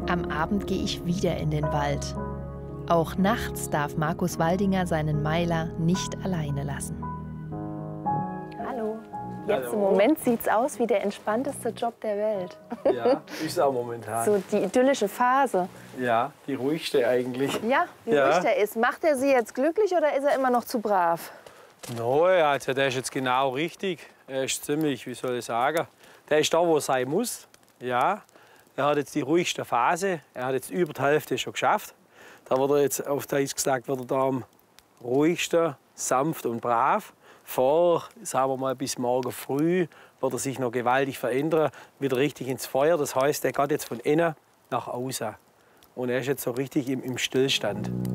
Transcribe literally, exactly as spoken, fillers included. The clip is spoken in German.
Am Abend gehe ich wieder in den Wald. Auch nachts darf Markus Waldinger seinen Meiler nicht alleine lassen. Hallo. Jetzt Hallo. im Moment sieht es aus wie der entspannteste Job der Welt. Ja, ist auch momentan. So die idyllische Phase. Ja, die ruhigste eigentlich. Ja, wie Ja. ruhig der ist. Macht er Sie jetzt glücklich oder ist er immer noch zu brav? No, also der ist jetzt genau richtig. Er ist ziemlich, wie soll ich sagen, der ist da, wo er sein muss. Ja, er hat jetzt die ruhigste Phase. Er hat jetzt über die Hälfte schon geschafft. Da wird er jetzt, auf Deutsch gesagt, wird er da am ruhigsten, sanft und brav. Vor, sagen wir mal, bis morgen früh wird er sich noch gewaltig verändern, wieder richtig ins Feuer. Das heißt, er geht jetzt von innen nach außen. Und er ist jetzt so richtig im, im Stillstand.